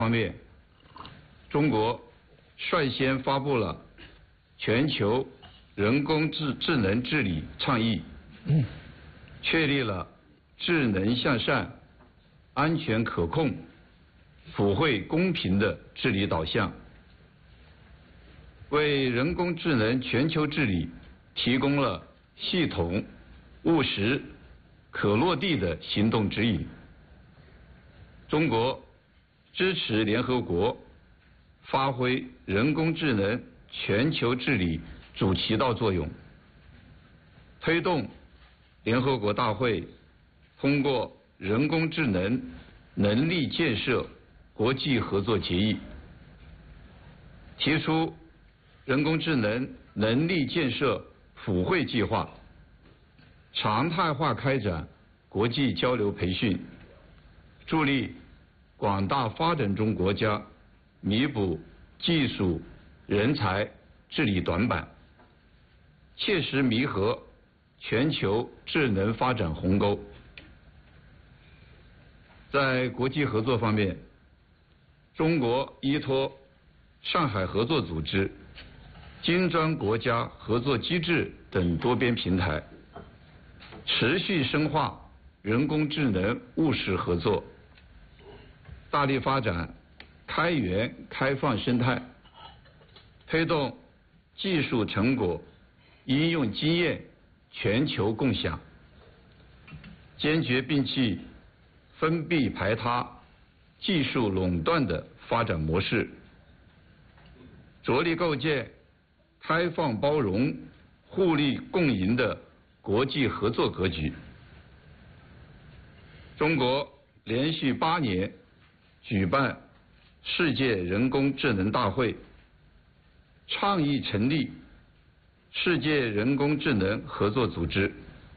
方面，中国率先发布了全球人工智能治理倡议，确立了智能向善、安全可控、普惠公平的治理导向，为人工智能全球治理提供了系统、务实、可落地的行动指引。中国支持联合国发挥人工智能全球治理主旗道作用，推动联合国大会通过人工智能能力建设国际合作决议，提出人工智能能力建设普惠计划，常态化开展国际交流培训，助力广大发展中国家弥补技术、人才、治理短板，切实弥合全球智能发展鸿沟。在国际合作方面，中国依托上海合作组织、金砖国家合作机制等多边平台，持续深化人工智能务实合作，大力发展开源开放生态，推动技术成果、应用经验全球共享，坚决摒弃封闭排他、技术垄断的发展模式，着力构建开放包容、互利共赢的国际合作格局。中国连续8年举办世界人工智能大会，倡议成立世界人工智能合作组织。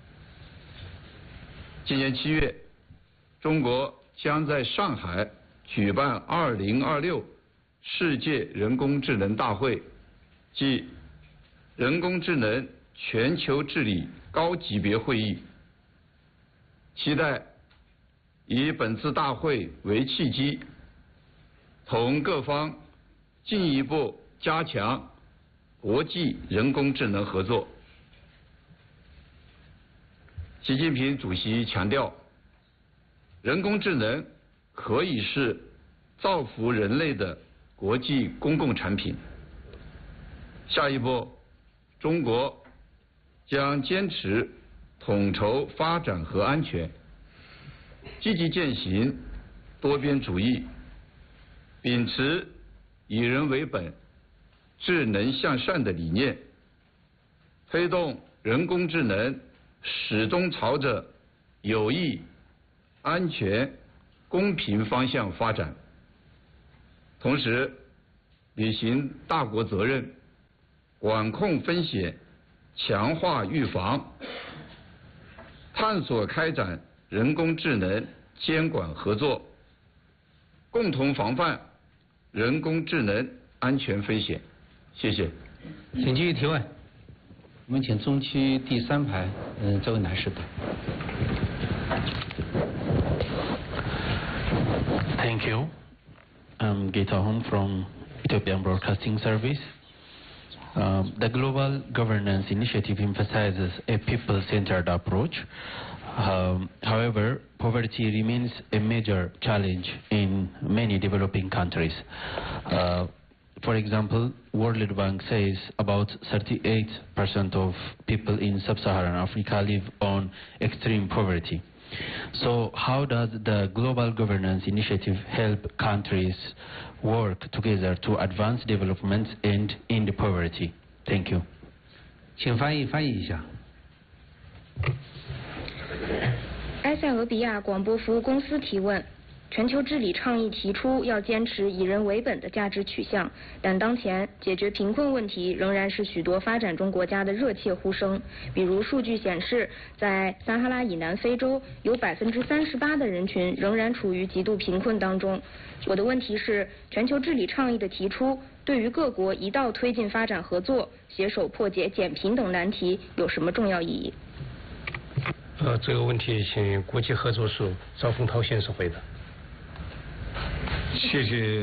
今年7月，中国将在上海举办2026世界人工智能大会，即人工智能全球治理高级别会议，期待以本次大会为契机，同各方进一步加强国际人工智能合作。习近平主席强调，人工智能可以是造福人类的国际公共产品。下一步，中国将坚持统筹发展和安全，积极践行多边主义，秉持以人为本、智能向善的理念，推动人工智能始终朝着有益、安全、公平方向发展，同时履行大国责任，管控风险，强化预防，探索开展人工智能监管合作，共同防范人工智能安全风险。谢谢。 请继续提问。我们请中区第3排，这位男士的。 Thank you. I'm Gita Hong from Ethiopian Broadcasting Service. The Global Governance Initiative emphasizes a people-centered approach. However, poverty remains a major challenge in many developing countries. For example, World Bank says about 38% of people in sub-Saharan Africa live on extreme poverty. So how does the Global Governance Initiative help countries work together to advance development and end poverty? Thank you. 请翻译一下。 埃塞俄比亚广播服务公司提问：全球治理倡议提出要坚持以人为本的价值取向，但当前解决贫困问题仍然是许多发展中国家的热切呼声。比如数据显示，在撒哈拉以南非洲，有38%的人群仍然处于极度贫困当中。我的问题是，全球治理倡议的提出对于各国一道推进发展合作、携手破解减贫等难题有什么重要意义？ 这个问题请国际合作署赵凤涛先生回答。 谢谢。